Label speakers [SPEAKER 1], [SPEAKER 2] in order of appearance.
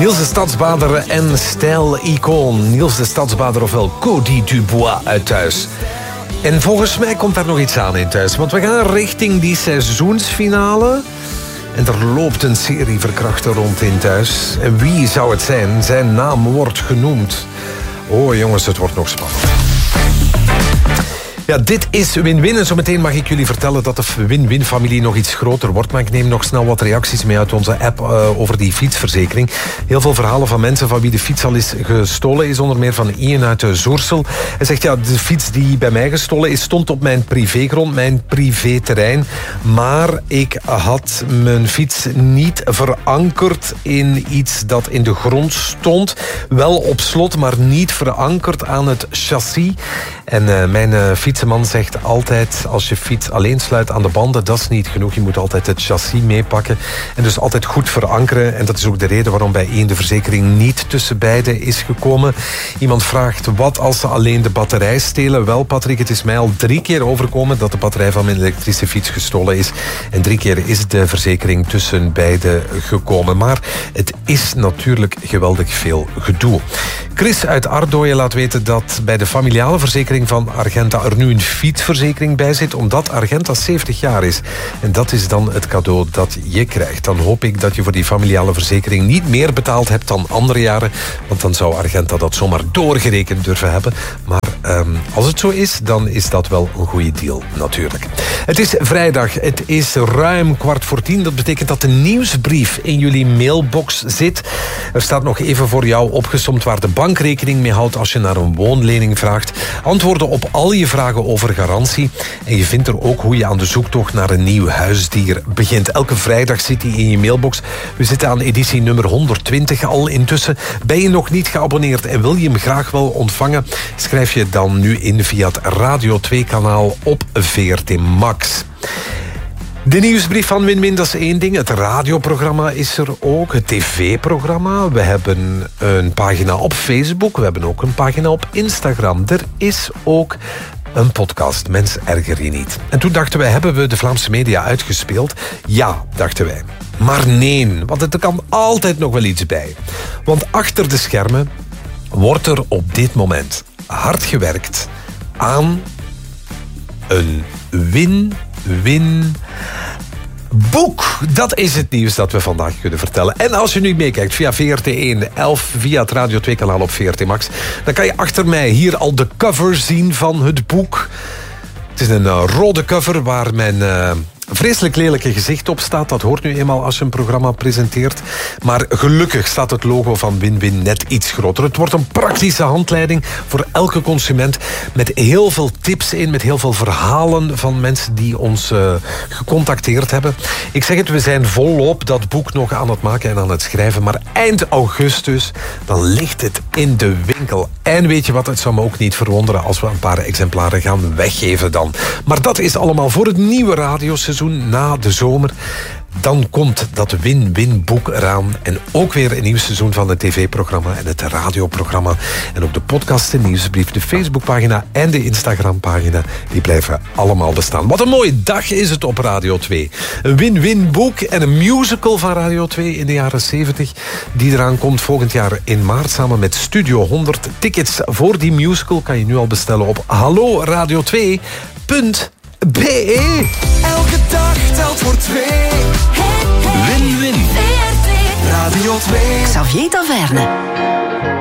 [SPEAKER 1] Niels de Stadsbader en stijl-icoon. Niels de Stadsbader, ofwel Cody Dubois uit Thuis. En volgens mij komt daar nog iets aan in Thuis. Want we gaan richting die seizoensfinale. En er loopt een serie verkrachten rond in Thuis. En wie zou het zijn? Zijn naam wordt genoemd. Oh jongens, het wordt nog spannend. Ja, dit is Win-Win. En zometeen mag ik jullie vertellen dat de Win-Win-familie nog iets groter wordt. Maar ik neem nog snel wat reacties mee uit onze app over die fietsverzekering. Heel veel verhalen van mensen van wie de fiets al is gestolen is. Onder meer van Ian uit Zoersel. Hij zegt, ja, de fiets die bij mij gestolen is stond op mijn privégrond, mijn privéterrein. Maar ik had mijn fiets niet verankerd in iets dat in de grond stond. Wel op slot, maar niet verankerd aan het chassis. En mijn fietsenman zegt altijd, als je fiets alleen sluit aan de banden, dat is niet genoeg. Je moet altijd het chassis meepakken. En dus altijd goed verankeren. En dat is ook de reden waarom bij één de verzekering niet tussen beiden is gekomen. Iemand vraagt, wat als ze alleen de batterij stelen? Wel, Patrick, het is mij al 3 keer overkomen dat de batterij van mijn elektrische fiets gestolen is. En 3 keer is de verzekering tussen beiden gekomen. Maar het is natuurlijk geweldig veel gedoe. Chris uit Ardooien laat weten dat bij de familiale verzekering van Argenta er nu een fietsverzekering bij zit, omdat Argenta 70 jaar is. En dat is dan het cadeau dat je krijgt. Dan hoop ik dat je voor die familiale verzekering niet meer betaald hebt dan andere jaren, want dan zou Argenta dat zomaar doorgerekend durven hebben. Maar als het zo is, dan is dat wel een goede deal, natuurlijk. Het is vrijdag, het is ruim 9:15. Dat betekent dat de nieuwsbrief in jullie mailbox zit. Er staat nog even voor jou opgesomd waar de bank rekening mee houdt als je naar een woonlening vraagt. Antwoorden op al je vragen over garantie. En je vindt er ook hoe je aan de zoektocht naar een nieuw huisdier begint. Elke vrijdag zit die in je mailbox. We zitten aan editie nummer 120 al intussen. Ben je nog niet geabonneerd en wil je hem graag wel ontvangen? Schrijf je dan nu in via het Radio 2-kanaal op VRT Max. De nieuwsbrief van Win-Win, dat is één ding. Het radioprogramma is er ook. Het tv-programma. We hebben een pagina op Facebook. We hebben ook een pagina op Instagram. Er is ook een podcast. Mens, erger je niet. En toen dachten wij, hebben we de Vlaamse media uitgespeeld? Ja, dachten wij. Maar nee, want er kan altijd nog wel iets bij. Want achter de schermen wordt er op dit moment hard gewerkt aan een win-win boek. Dat is het nieuws dat we vandaag kunnen vertellen. En als je nu meekijkt via VRT1, 11 via het Radio 2-kanaal op VRT Max, dan kan je achter mij hier al de cover zien van het boek. Het is een rode cover waar mijn vreselijk lelijke gezicht op staat. Dat hoort nu eenmaal als je een programma presenteert. Maar gelukkig staat het logo van Win-Win net iets groter. Het wordt een praktische handleiding voor elke consument met heel veel tips in, met heel veel verhalen van mensen die ons gecontacteerd hebben. Ik zeg het, we zijn volop dat boek nog aan het maken en aan het schrijven. Maar eind augustus, dan ligt het in de winkel. En weet je wat, het zou me ook niet verwonderen als we een paar exemplaren gaan weggeven dan. Maar dat is allemaal voor het nieuwe radioseizoen na de zomer. Dan komt dat Win-Win boek eraan. En ook weer een nieuw seizoen van het tv-programma en het radioprogramma. En ook de podcast, de nieuwsbrief, de Facebookpagina en de Instagrampagina. Die blijven allemaal bestaan. Wat een mooie dag is het op Radio 2. Een Win-Win boek en een musical van Radio 2 in de jaren 70. Die eraan komt volgend jaar in maart samen met Studio 100. Tickets voor die musical kan je nu al bestellen op halloradio2.be.
[SPEAKER 2] Elke dag telt voor 2.
[SPEAKER 3] Win-Win.
[SPEAKER 2] Radio 2.
[SPEAKER 4] Xavier Taverne.